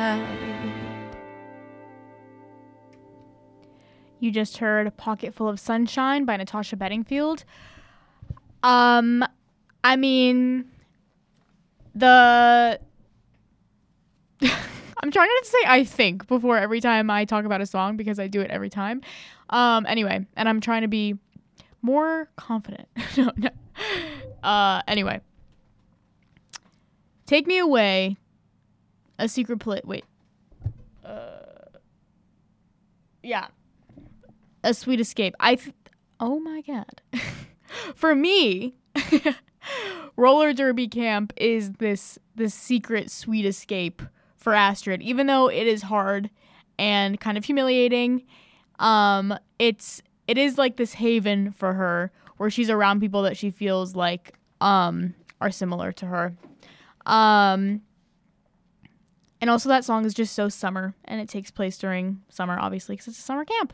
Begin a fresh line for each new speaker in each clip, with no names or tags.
You just heard A Pocket Full of Sunshine by Natasha Bedingfield. I mean, I'm trying not to say I think before every time I talk about a song because I do it every time. Anyway, and I'm trying to be more confident. Anyway. Take Me Away, A Secret Place. Wait. Yeah. A Sweet Escape. Oh my God. For me, roller derby camp is this secret sweet escape for Astrid. Even though it is hard and kind of humiliating, it is like this haven for her where she's around people that she feels like are similar to her. And also that song is just so summer, and it takes place during summer, obviously, because it's a summer camp.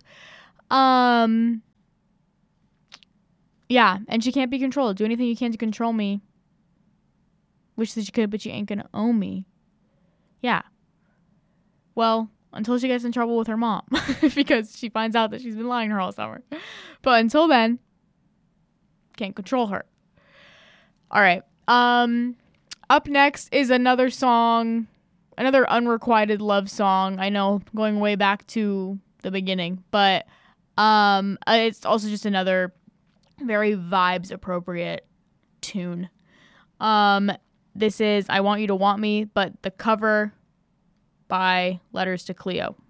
Yeah, and she can't be controlled. Do anything you can to control me. Wish that you could, but you ain't gonna own me. Yeah. Well, until she gets in trouble with her mom, because she finds out that she's been lying to her all summer. But until then, can't control her. All right. Up next is another song, another unrequited love song. I know, going way back to the beginning, but it's also just another very vibes appropriate tune. This is I Want You to Want Me, but the cover by Letters to Cleo.